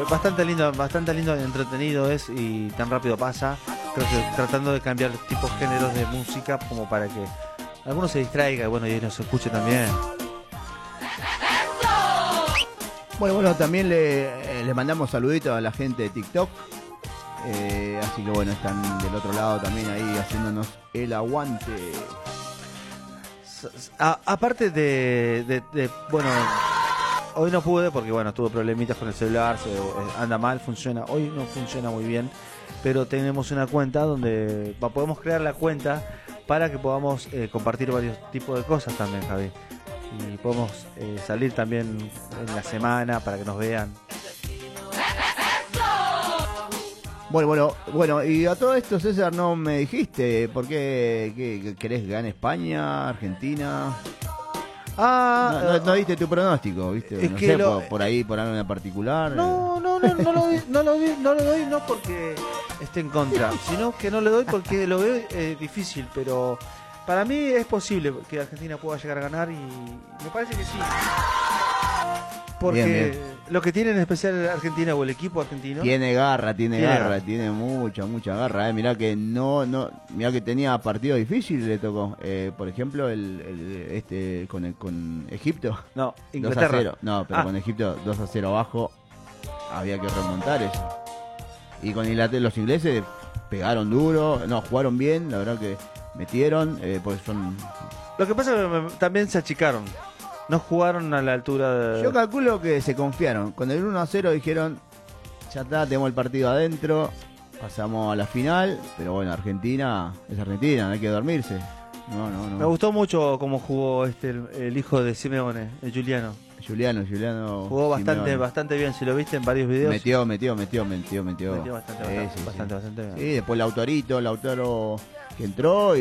bastante lindo y entretenido es, y tan rápido pasa. Creo que tratando de cambiar tipos géneros de música como para que algunos se distraiga y bueno, y nos escuche también. Bueno, también le mandamos saluditos a la gente de TikTok. Así que bueno, están del otro lado también ahí haciéndonos el aguante. Aparte bueno, hoy no pude porque bueno, tuve problemitas con el celular, anda mal, hoy no funciona muy bien, pero tenemos una cuenta donde podemos crear la cuenta para que podamos compartir varios tipos de cosas también, Javi. Y podemos salir también en la semana para que nos vean. Bueno, y a todo esto, César, no me dijiste por qué querés que gane España, Argentina. No diste tu pronóstico, ¿viste? Es no que sé, por ahí, por algo en particular. No lo doy no porque esté en contra, sino que no le doy porque lo veo difícil, pero para mí es posible que Argentina pueda llegar a ganar y me parece que sí. Porque bien. Lo que tiene en especial Argentina o el equipo argentino tiene garra, tiene mucha garra. Mirá que mirá que tenía partidos difíciles, le tocó. Por ejemplo, con Egipto. No, Inglaterra. 2-0. No, pero con Egipto 2-0 abajo, había que remontar eso. Y con Inglaterra, los ingleses pegaron duro, jugaron bien, la verdad que metieron, pues son. Lo que pasa es que también se achicaron. No jugaron a la altura de... Yo calculo que se confiaron. Con el 1-0 dijeron, ya está, tenemos el partido adentro, pasamos a la final, pero bueno, Argentina es Argentina, no hay que dormirse. No. Me gustó mucho cómo jugó el hijo de Simeone, el Giuliano. Juliano jugó Simeone. bastante bien, si lo viste en varios videos. Metió Metió bastante bien. Sí, después Lautaro que entró